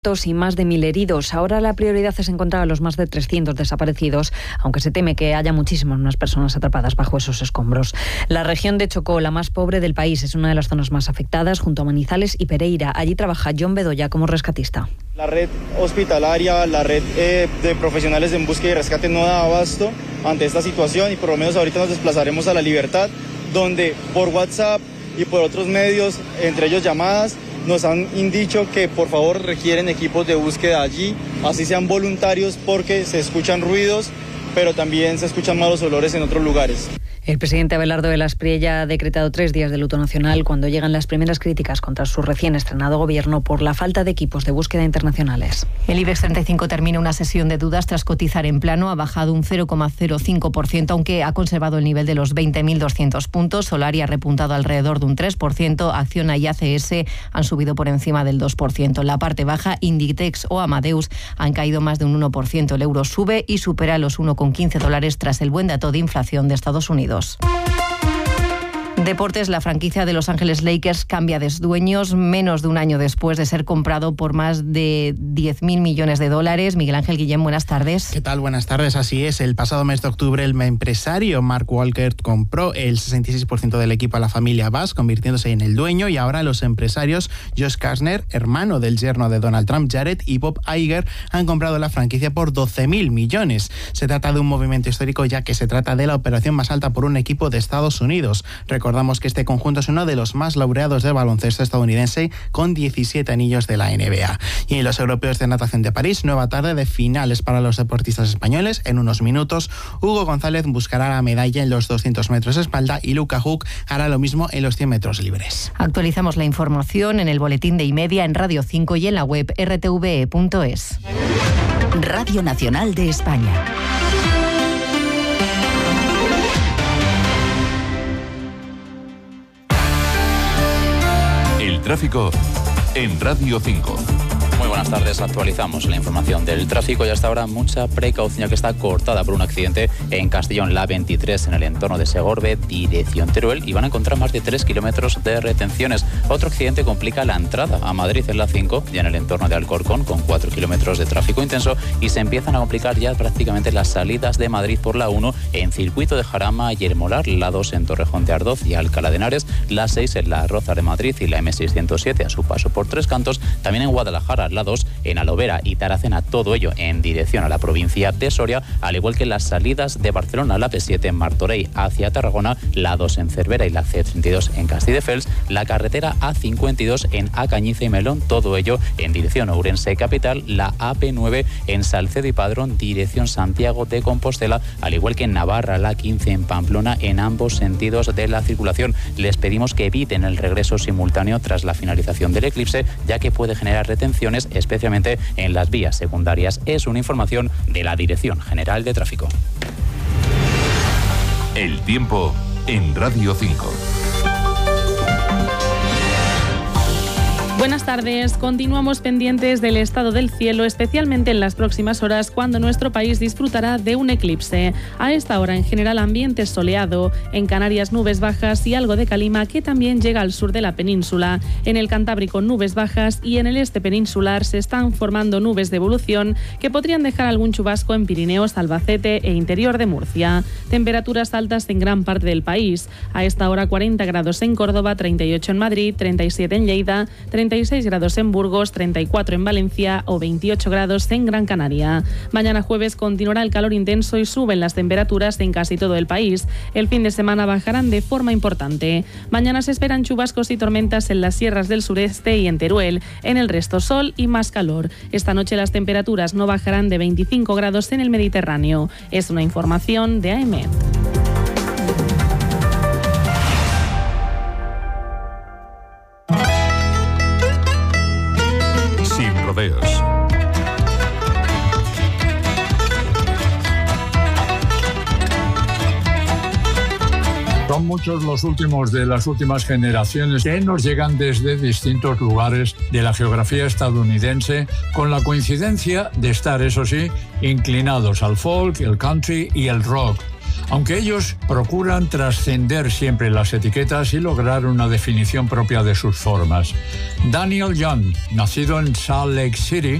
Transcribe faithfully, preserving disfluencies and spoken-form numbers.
y más de mil heridos. Ahora la prioridad es encontrar a los más de trescientos desaparecidos, aunque se teme que haya muchísimas más personas atrapadas bajo esos escombros. La región de Chocó, la más pobre del país, es una de las zonas más afectadas, junto a Manizales y Pereira. Allí trabaja John Bedoya como rescatista. La red hospitalaria, la red eh, de profesionales en búsqueda y rescate no da abasto ante esta situación, y por lo menos ahorita nos desplazaremos a La Libertad, donde por WhatsApp y por otros medios, entre ellos llamadas, nos han dicho que por favor requieren equipos de búsqueda allí, así sean voluntarios, porque se escuchan ruidos, pero también se escuchan malos olores en otros lugares. El presidente Abelardo de las Priella ha decretado tres días de luto nacional cuando llegan las primeras críticas contra su recién estrenado gobierno por la falta de equipos de búsqueda internacionales. El IBEX treinta y cinco termina una sesión de dudas tras cotizar en plano. Ha bajado un cero coma cero cinco por ciento, aunque ha conservado el nivel de los veinte mil doscientos puntos. Solari ha repuntado alrededor de un tres por ciento. Acciona y A C S han subido por encima del dos por ciento. En la parte baja, Inditex o Amadeus han caído más de un uno por ciento. El euro sube y supera los uno coma quince dólares tras el buen dato de inflación de Estados Unidos. Deportes, la franquicia de Los Ángeles Lakers cambia de dueños menos de un año después de ser comprado por más de diez mil millones de dólares. Miguel Ángel Guillén, buenas tardes. ¿Qué tal? Buenas tardes. Así es, el pasado mes de octubre el empresario Mark Walker compró el sesenta y seis por ciento del equipo a la familia Bass, convirtiéndose en el dueño, y ahora los empresarios Josh Kastner, hermano del yerno de Donald Trump, Jared, y Bob Iger han comprado la franquicia por doce mil millones. Se trata de un movimiento histórico, ya que se trata de la operación más alta por un equipo de Estados Unidos. Recordamos que este conjunto es uno de los más laureados del baloncesto estadounidense, con diecisiete anillos de la N B A. Y en los europeos de natación de París, nueva tarde de finales para los deportistas españoles. En unos minutos, Hugo González buscará la medalla en los doscientos metros espalda y Luca Huck hará lo mismo en los cien metros libres. Actualizamos la información en el boletín de Imedia, en Radio cinco y en la web erre te ve e punto es. Radio Nacional de España. Tráfico en Radio cinco. Muy buenas tardes, actualizamos la información del tráfico y hasta ahora mucha precaución, que está cortada por un accidente en Castellón, la veintitrés, en el entorno de Segorbe, dirección Teruel, y van a encontrar más de tres kilómetros de retenciones. Otro accidente complica la entrada a Madrid en la cinco, ya en el entorno de Alcorcón, con cuatro kilómetros de tráfico intenso, y se empiezan a complicar ya prácticamente las salidas de Madrid por la uno en Circuito de Jarama y El Molar, la dos en Torrejón de Ardoz y Alcalá de Henares, la seis en Las Rozas de Madrid y la eme seiscientos siete a su paso por Tres Cantos, también en Guadalajara, la dos en Alovera y Taracena, todo ello en dirección a la provincia de Soria, al igual que las salidas de Barcelona, la pe siete en Martorell hacia Tarragona, la dos en Cervera y la ce treinta y dos en Castelldefels, la carretera a cincuenta y dos en A Cañiza y Melón, todo ello en dirección a Ourense capital, la a pe nueve en Salcedo y Padrón, dirección Santiago de Compostela, al igual que en Navarra, la quince en Pamplona, en ambos sentidos de la circulación. Les pedimos que eviten el regreso simultáneo tras la finalización del eclipse, ya que puede generar retenciones, especialmente en las vías secundarias. Es una información de la Dirección General de Tráfico. El tiempo en Radio cinco. Buenas tardes. Continuamos pendientes del estado del cielo, especialmente en las próximas horas, cuando nuestro país disfrutará de un eclipse. A esta hora, en general, ambiente soleado. En Canarias, nubes bajas y algo de calima, que también llega al sur de la península. En el Cantábrico, nubes bajas, y en el este peninsular se están formando nubes de evolución que podrían dejar algún chubasco en Pirineos, Albacete e interior de Murcia. Temperaturas altas en gran parte del país. A esta hora, cuarenta grados en Córdoba, treinta y ocho en Madrid, treinta y siete en Lleida, treinta y seis grados en Burgos, treinta y cuatro en Valencia o veintiocho grados en Gran Canaria. Mañana jueves continuará el calor intenso y suben las temperaturas en casi todo el país. El fin de semana bajarán de forma importante. Mañana se esperan chubascos y tormentas en las sierras del sureste y en Teruel. En el resto, sol y más calor. Esta noche las temperaturas no bajarán de veinticinco grados en el Mediterráneo. Es una información de A E M E T. Rodeos. Son muchos los últimos de las últimas generaciones que nos llegan desde distintos lugares de la geografía estadounidense, con la coincidencia de estar, eso sí, inclinados al folk, el country y el rock. aunque ellos procuran trascender siempre las etiquetas y lograr una definición propia de sus formas. Daniel Young, nacido en Salt Lake City,